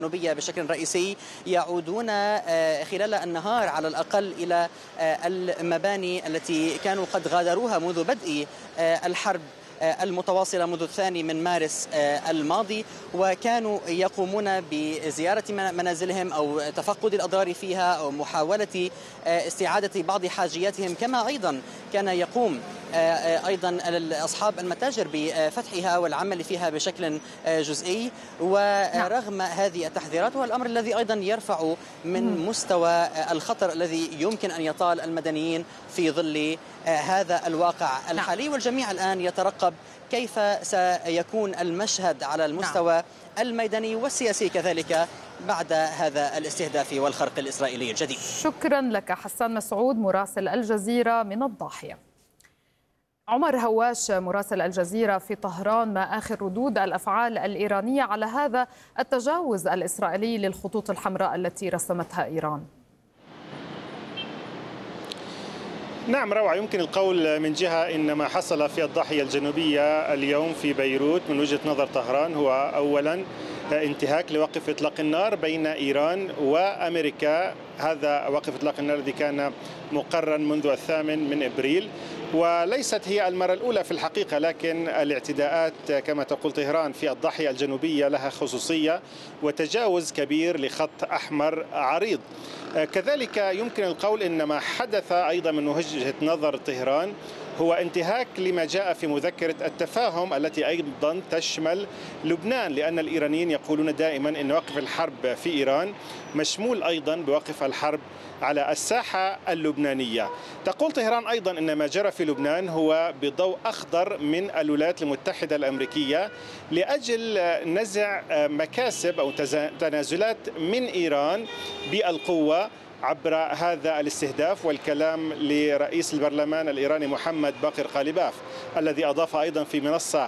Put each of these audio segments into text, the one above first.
الجنوبية بشكل رئيسي يعودون خلال النهار على الأقل إلى المباني التي كانوا قد غادروها منذ بدء الحرب المتواصلة منذ 2 مارس الماضي، وكانوا يقومون بزيارة منازلهم أو تفقد الأضرار فيها أو محاولة استعادة بعض حاجياتهم، كما أيضا كان يقوم أيضا أصحاب المتاجر بفتحها والعمل فيها بشكل جزئي. ورغم هذه التحذيرات هو الأمر الذي أيضا يرفع من مستوى الخطر الذي يمكن أن يطال المدنيين في ظل هذا الواقع الحالي. والجميع الآن يترقب كيف سيكون المشهد على المستوى الميداني والسياسي كذلك بعد هذا الاستهداف والخرق الإسرائيلي الجديد. شكرا لك حسان مسعود مراسل الجزيرة من الضاحية. عمر هواش مراسل الجزيرة في طهران، ما آخر ردود الأفعال الإيرانية على هذا التجاوز الإسرائيلي للخطوط الحمراء التي رسمتها إيران؟ نعم روعة، يمكن القول من جهة إن ما حصل في الضاحية الجنوبية اليوم في بيروت من وجهة نظر طهران هو أولا انتهاك لوقف إطلاق النار بين إيران وأمريكا. هذا وقف إطلاق النار الذي كان مقررا منذ 8 أبريل، وليست هي المرة الأولى في الحقيقة، لكن الاعتداءات كما تقول طهران في الضاحية الجنوبية لها خصوصية وتجاوز كبير لخط أحمر عريض. كذلك يمكن القول إن ما حدث أيضا من وجهة نظر طهران هو انتهاك لما جاء في مذكرة التفاهم التي أيضا تشمل لبنان، لأن الإيرانيين يقولون دائما أن وقف الحرب في إيران مشمول أيضا بوقف الحرب على الساحة اللبنانية. تقول طهران أيضا أن ما جرى في لبنان هو بضوء أخضر من الولايات المتحدة الأمريكية لأجل نزع مكاسب أو تنازلات من إيران بالقوة عبر هذا الاستهداف، والكلام لرئيس البرلمان الإيراني محمد باقر قالباف الذي أضاف أيضا في منصة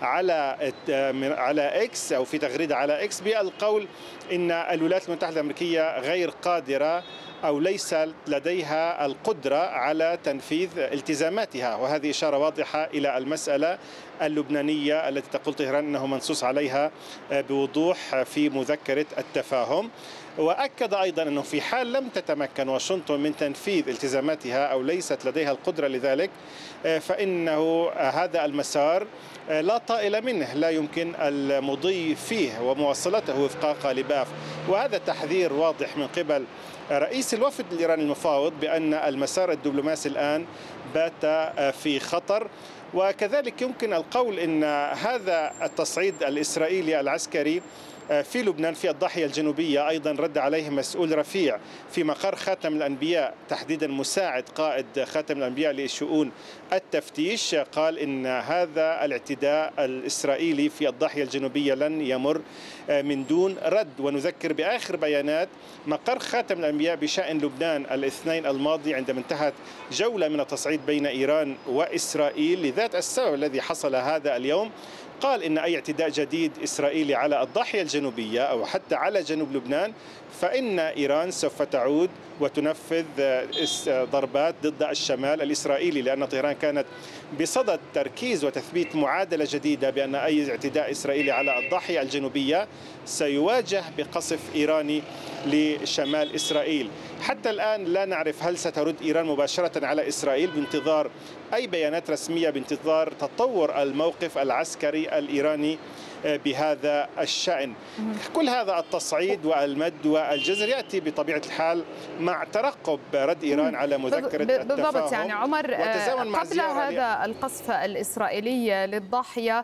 على إكس أو في تغريدة على إكس بالقول إن الولايات المتحدة الأمريكية غير قادرة أو ليس لديها القدرة على تنفيذ التزاماتها، وهذه إشارة واضحة إلى المسألة اللبنانية التي تقول طهران أنه منصوص عليها بوضوح في مذكرة التفاهم. وأكد أيضا أنه في حال لم تتمكن واشنطن من تنفيذ التزاماتها أو ليست لديها القدرة لذلك فإنه هذا المسار لا طائل منه، لا يمكن المضي فيه ومواصلته وفق قالباف. وهذا تحذير واضح من قبل رئيس الوفد الإيراني المفاوض بأن المسار الدبلوماسي الآن بات في خطر. وكذلك يمكن القول أن هذا التصعيد الإسرائيلي العسكري في لبنان في الضاحية الجنوبية أيضا رد عليه مسؤول رفيع في مقر خاتم الأنبياء، تحديدا مساعد قائد خاتم الأنبياء لشؤون التفتيش، قال إن هذا الاعتداء الإسرائيلي في الضاحية الجنوبية لن يمر من دون رد. ونذكر بآخر بيانات مقر خاتم الأنبياء بشأن لبنان الاثنين الماضي عندما انتهت جولة من التصعيد بين إيران وإسرائيل لذات السبب الذي حصل هذا اليوم، قال إن أي اعتداء جديد إسرائيلي على الضاحية الجنوبية أو حتى على جنوب لبنان فإن إيران سوف تعود وتنفذ ضربات ضد الشمال الإسرائيلي، لأن طهران كانت بصدد تركيز وتثبيت معادلة جديدة بأن أي اعتداء إسرائيلي على الضاحية الجنوبية سيواجه بقصف إيراني لشمال إسرائيل. حتى الآن لا نعرف هل سترد إيران مباشرة على إسرائيل بانتظار أي بيانات رسمية، بانتظار تطور الموقف العسكري الإيراني بهذا الشأن. كل هذا التصعيد والمد والجزر يأتي بطبيعة الحال مع ترقب رد إيران على مذكرة التفاهم. بالضبط، يعني عمر قبل هذا القصف الإسرائيلي للضاحية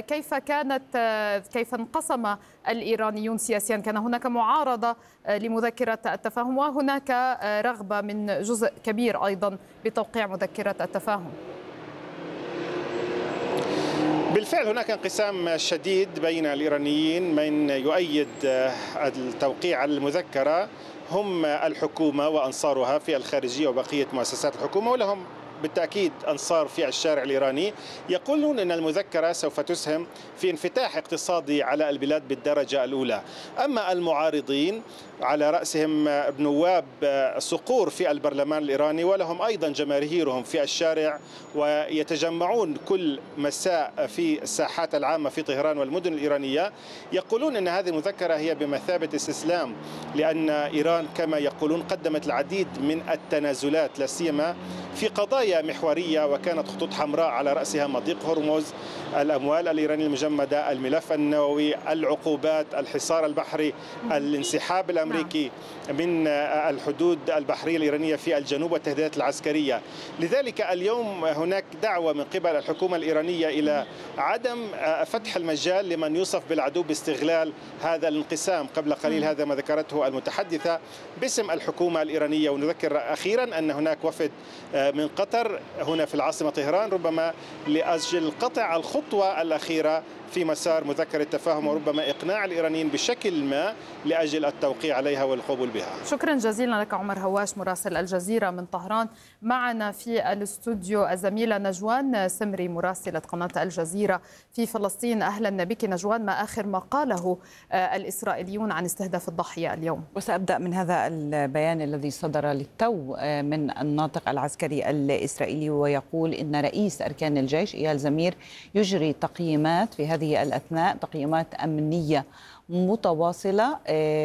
كيف انقسم الإيرانيون سياسيا؟ كان هناك معارضة لمذكرة التفاهم وهناك رغبة من جزء كبير أيضا بتوقيع مذكرة التفاهم. بالفعل هناك انقسام شديد بين الإيرانيين، من يؤيد التوقيع على المذكرة هم الحكومة وأنصارها في الخارجية وبقية مؤسسات الحكومة، ولهم بالتأكيد أنصار في الشارع الإيراني يقولون أن المذكرة سوف تسهم في انفتاح اقتصادي على البلاد بالدرجة الأولى. أما المعارضين على رأسهم نواب صقور في البرلمان الإيراني ولهم أيضا جماهيرهم في الشارع ويتجمعون كل مساء في الساحات العامة في طهران والمدن الإيرانية، يقولون أن هذه المذكرة هي بمثابة استسلام، لأن إيران كما يقولون قدمت العديد من التنازلات لا سيما في قضايا محورية وكانت خطوط حمراء على رأسها مضيق هرمز، الأموال الإيرانية المجمدة، الملف النووي، العقوبات، الحصار البحري، الانسحاب الأمريكي من الحدود البحرية الإيرانية في الجنوب والتهديدات العسكرية. لذلك اليوم هناك دعوة من قبل الحكومة الإيرانية إلى عدم فتح المجال لمن يوصف بالعدو باستغلال هذا الانقسام. قبل قليل هذا ما ذكرته المتحدثة باسم الحكومة الإيرانية. ونذكر أخيرا أن هناك وفد من قطر هنا في العاصمة طهران ربما لأجل قطع الخطوة الأخيرة في مسار مذكرة التفاهم وربما إقناع الإيرانيين بشكل ما لأجل التوقيع عليها والقبول بها. شكرا جزيلا لك عمر هواش مراسل الجزيرة من طهران. معنا في الاستوديو الزميلة نجوان سمري مراسلة قناة الجزيرة في فلسطين. أهلا بك نجوان، ما آخر ما قاله الإسرائيليون عن استهداف الضاحية اليوم؟ وسأبدأ من هذا البيان الذي صدر للتو من الناطق العسكري الإسرائيلي، ويقول إن رئيس أركان الجيش إيال زمير يجري تقييمات في هذه الأثناء، تقييمات أمنية متواصلة،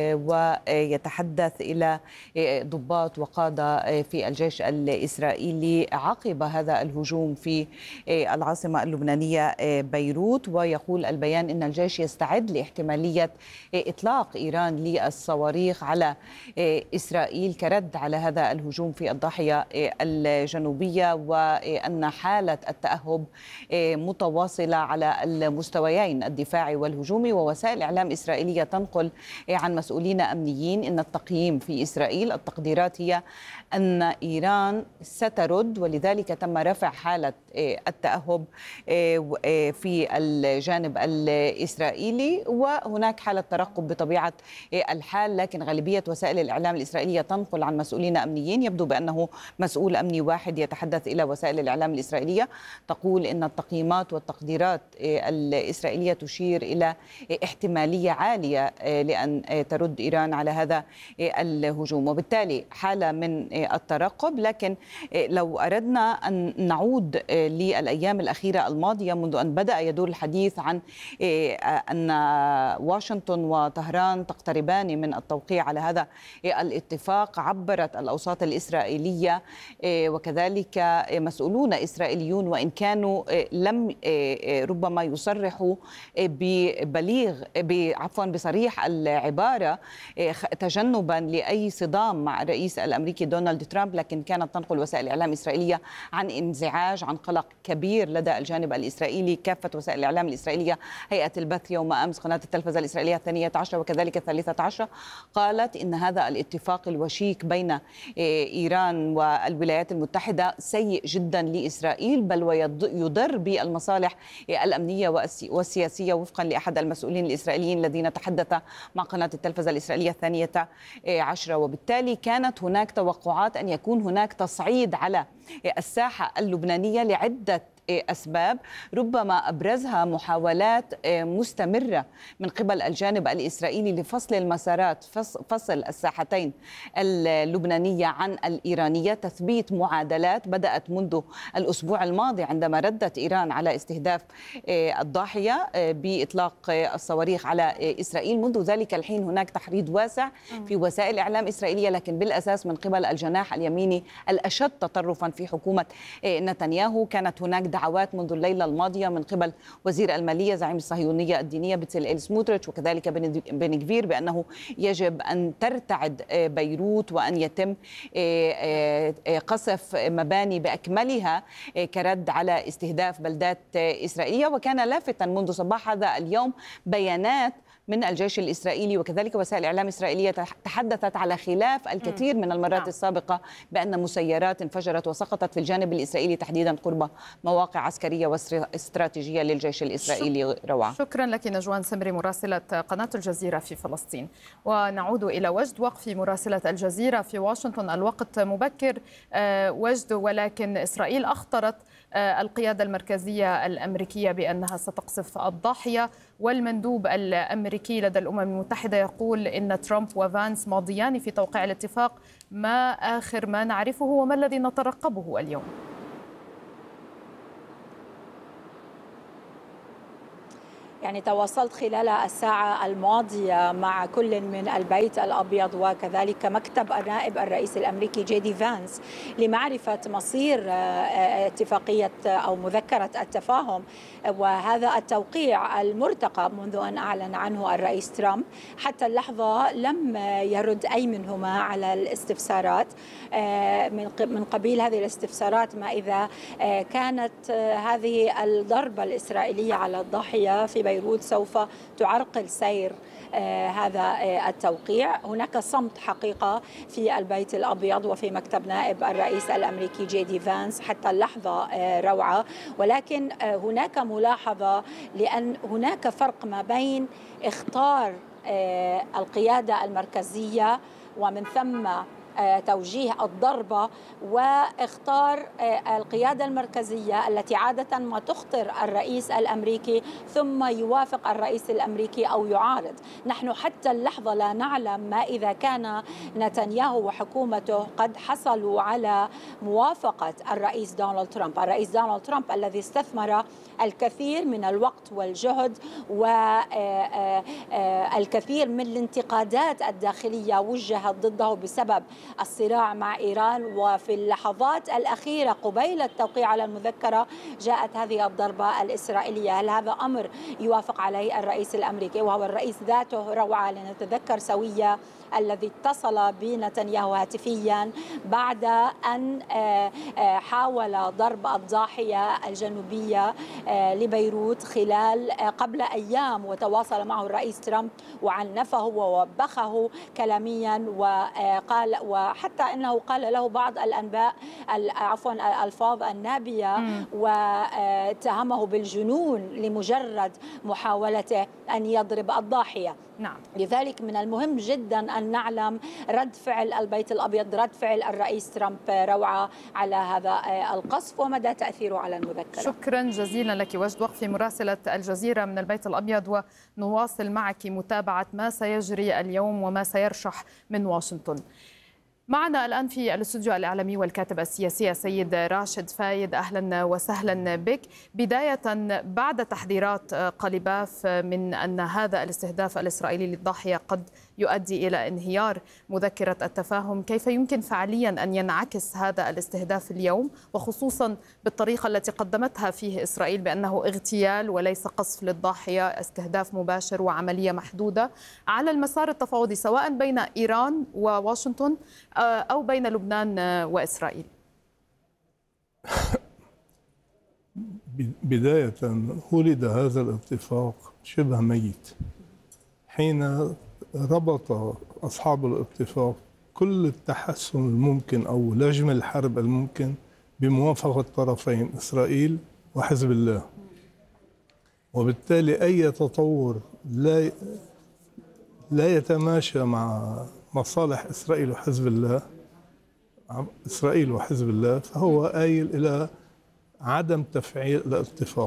ويتحدث إلى ضباط وقادة في الجيش الإسرائيلي عقب هذا الهجوم في العاصمة اللبنانية بيروت. ويقول البيان إن الجيش يستعد لاحتمالية إطلاق إيران للصواريخ على إسرائيل كرد على هذا الهجوم في الضاحية الجنوبية، وأن حالة التأهب متواصلة على المستويين الدفاعي والهجومي. ووسائل إعلام إسرائيلية تنقل عن مسؤولين أمنيين إن التقييم في إسرائيل، التقديرات هي أن إيران سترد، ولذلك تم رفع حالة التأهب في الجانب الإسرائيلي، وهناك حالة ترقب بطبيعة الحال. لكن غالبية وسائل الإعلام الإسرائيلية تنقل عن مسؤولين أمنيين، يبدو بأنه مسؤول أمني واحد يتحدث إلى وسائل الإعلام الإسرائيلية تقول إن التقييمات والتقديرات الإسرائيلية تشير إلى احتمالية عالية لأن ترد إيران على هذا الهجوم، وبالتالي حالة من الترقب. لكن لو أردنا أن نعود للأيام الأخيرة الماضية منذ أن بدأ يدور الحديث عن أن واشنطن وطهران تقتربان من التوقيع على هذا الاتفاق، عبرت الأوساط الإسرائيلية وكذلك مسؤولون إسرائيليون، وإن كانوا لم ربما يصرحوا بصريح العبارة تجنبا لأي صدام مع الرئيس الأمريكي دونالد ترامب، لكن كانت تنقل وسائل الإعلام الإسرائيلية عن انزعاج، عن قلق كبير لدى الجانب الإسرائيلي. كافة وسائل الإعلام الإسرائيلية، هيئة البث يوم أمس، قناة التلفزة الإسرائيلية 12 وكذلك 13 قالت إن هذا الاتفاق الوشيك بين إيران والولايات المتحدة سيء جدا لإسرائيل، بل ويضر بالمصالح الأمنية والسياسية، وفقا لأحد المسؤولين الإسرائيليين الذين تحدث مع قناة التلفزة الإسرائيلية 12. وبالتالي كانت هناك توقعات أن يكون هناك تصعيد على الساحة اللبنانية لعدة أسباب، ربما أبرزها محاولات مستمرة من قبل الجانب الإسرائيلي لفصل المسارات، فصل الساحتين اللبنانية عن الإيرانية، تثبيت معادلات بدأت منذ الأسبوع الماضي عندما ردت إيران على استهداف الضاحية بإطلاق الصواريخ على إسرائيل. منذ ذلك الحين هناك تحريض واسع في وسائل إعلام إسرائيلية، لكن بالأساس من قبل الجناح اليميني الأشد تطرفا في حكومة نتنياهو. كانت هناك دعوات منذ الليلة الماضية من قبل وزير المالية زعيم الصهيونية الدينية بتسليل سموتريتش وكذلك بن غفير بأنه يجب أن ترتعد بيروت وأن يتم قصف مباني بأكملها كرد على استهداف بلدات إسرائيلية. وكان لافتا منذ صباح هذا اليوم بيانات من الجيش الإسرائيلي، وكذلك وسائل إعلام إسرائيلية تحدثت على خلاف الكثير من المرات السابقة بأن مسيرات انفجرت وسقطت في الجانب الإسرائيلي تحديدا قرب مواقع عسكرية واستراتيجية للجيش الإسرائيلي. روعة. شكرا لك نجوان سمري مراسلة قناة الجزيرة في فلسطين. ونعود إلى وجد وقفي مراسلة الجزيرة في واشنطن. الوقت مبكر وجد، ولكن إسرائيل أخطرت القيادة المركزية الأمريكية بأنها ستقصف الضاحية، والمندوب الأمريكي لدى الأمم المتحدة يقول إن ترامب وفانس ماضيان في توقيع الاتفاق. ما آخر ما نعرفه وما الذي نترقبه اليوم؟ يعني تواصلت خلال الساعة الماضية مع كل من البيت الأبيض وكذلك مكتب نائب الرئيس الأمريكي جي دي فانس لمعرفة مصير اتفاقية أو مذكرة التفاهم وهذا التوقيع المرتقب منذ أن أعلن عنه الرئيس ترامب. حتى اللحظة لم يرد أي منهما على الاستفسارات من قبيل هذه الاستفسارات ما إذا كانت هذه الضربة الإسرائيلية على الضاحية في بيروت سوف تعرقل سير هذا التوقيع. هناك صمت حقيقة في البيت الأبيض وفي مكتب نائب الرئيس الأمريكي جي دي فانس حتى اللحظة روعة، ولكن هناك ملاحظة لأن هناك فرق ما بين اختار القيادة المركزية ومن ثم توجيه الضربة واختار القيادة المركزية التي عادة ما تخطر الرئيس الأمريكي ثم يوافق الرئيس الأمريكي أو يعارض. نحن حتى اللحظة لا نعلم ما إذا كان نتنياهو وحكومته قد حصلوا على موافقة الرئيس دونالد ترامب. الرئيس دونالد ترامب الذي استثمر الكثير من الوقت والجهد والكثير من الانتقادات الداخلية وجهت ضده بسبب الصراع مع إيران، وفي اللحظات الأخيرة قبيل التوقيع على المذكرة جاءت هذه الضربة الإسرائيلية. هل هذا أمر يوافق عليه الرئيس الأمريكي وهو الرئيس ذاته؟ روعة. لنتذكر سويا الذي اتصل بنتنياهو هاتفيا بعد أن حاول ضرب الضاحية الجنوبية لبيروت قبل أيام، وتواصل معه الرئيس ترامب وعنفه ووبخه كلاميا وقال، وحتى أنه قال له بعض الألفاظ النابية واتهمه بالجنون لمجرد محاولته أن يضرب الضاحية. نعم. لذلك من المهم جدا أن نعلم رد فعل البيت الأبيض، رد فعل الرئيس ترامب روعة على هذا القصف ومدى تأثيره على المذكرة. شكرا جزيلا لك وجد وقفي مراسلة الجزيرة من البيت الأبيض، ونواصل معك متابعة ما سيجري اليوم وما سيرشح من واشنطن. معنا الآن في الاستوديو الإعلامي والكاتب السياسي سيد راشد فايد. أهلا وسهلا بك. بداية، بعد تحذيرات قليباف من أن هذا الاستهداف الإسرائيلي للضاحية قد يؤدي إلى انهيار مذكرة التفاهم، كيف يمكن فعليا أن ينعكس هذا الاستهداف اليوم، وخصوصا بالطريقة التي قدمتها فيه إسرائيل بأنه اغتيال وليس قصف للضاحية، استهداف مباشر وعملية محدودة، على المسار التفاوضي سواء بين إيران وواشنطن أو بين لبنان وإسرائيل؟ بداية، ولد هذا الاتفاق شبه ميت حين ربط أصحاب الاتفاق كل التحسن الممكن أو لجم الحرب الممكن بموافقة الطرفين إسرائيل وحزب الله، وبالتالي أي تطور لا يتماشى مع مصالح إسرائيل وحزب الله فهو آيل إلى عدم تفعيل الاتفاق.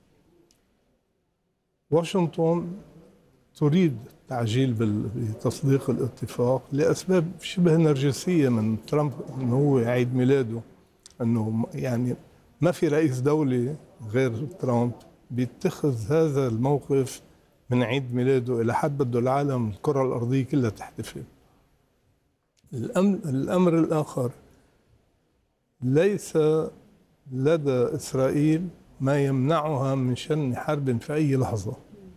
واشنطن تريد التعجيل بتصديق الاتفاق لأسباب شبه نرجسية من ترامب، أنه هو عيد ميلاده، أنه يعني ما في رئيس دولة غير ترامب بيتخذ هذا الموقف من عيد ميلاده إلى حد بده العالم الكرة الأرضية كلها تحتفل. الأمر الآخر، ليس لدى إسرائيل ما يمنعها من شن حرب في أي لحظة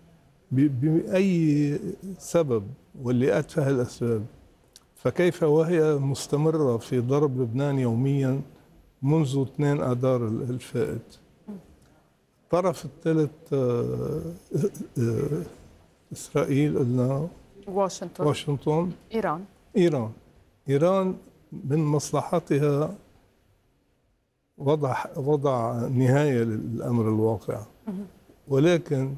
بأي سبب، واللي أتفه الأسباب. فكيف وهي مستمرة في ضرب لبنان يوميا منذ 2 آذار الفائت؟ الطرف الثالث إسرائيل، قلنا واشنطن، إيران من مصلحتها وضع نهاية للأمر الواقع، ولكن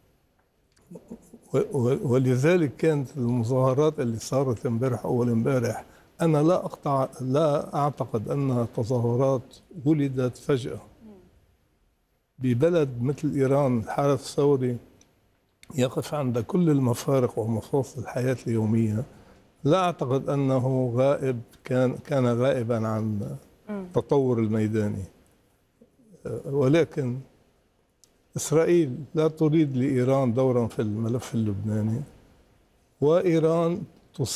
ولذلك كانت المظاهرات اللي صارت أول امبارح، أنا لا أعتقد أنها تظاهرات ولدت فجأة. ببلد مثل إيران الحرس الثوري يقف عند كل المفارق ومفاصل الحياة اليومية. لا أعتقد أنه كان غائبا عن التطور الميداني، ولكن إسرائيل لا تريد لإيران دورا في الملف اللبناني، وإيران